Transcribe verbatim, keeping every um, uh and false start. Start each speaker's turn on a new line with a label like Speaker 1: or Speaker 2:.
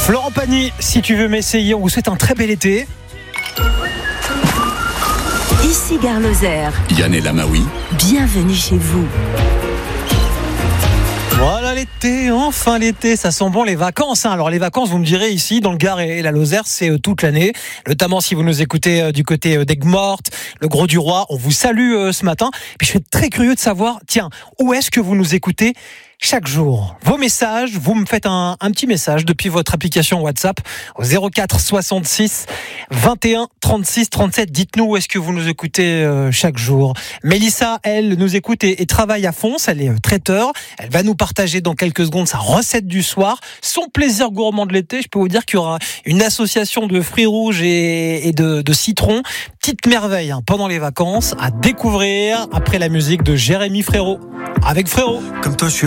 Speaker 1: Florent Pagny, si tu veux m'essayer, on vous souhaite un très bel été.
Speaker 2: Ici Gare Lozère.
Speaker 3: Yann El Amaoui.
Speaker 2: Bienvenue chez vous.
Speaker 1: Voilà l'été, enfin l'été, ça sent bon les vacances. Hein. Alors les vacances, vous me direz ici, dans le Gard et la Lozère, c'est euh, toute l'année. Notamment si vous nous écoutez euh, du côté euh, d'Aigues-Mortes, le Grau-du-Roi, on vous salue euh, ce matin. Puis je suis très curieux de savoir, tiens, où est-ce que vous nous écoutez chaque jour? Vos messages, vous me faites un, un petit message depuis votre application WhatsApp au zéro quatre soixante-six vingt et un trente-six trente-sept. Dites-nous où est-ce que vous nous écoutez euh, chaque jour. Mélissa, elle, nous écoute et, et travaille à fond. Elle est euh, traiteur. Elle va nous partager dans quelques secondes sa recette du soir, son plaisir gourmand de l'été. Je peux vous dire qu'il y aura une association de fruits rouges et, et de, de citron. Petite merveille hein, pendant les vacances à découvrir après la musique de Jérémy Frérot. Avec Frérot.
Speaker 4: Comme toi, je suis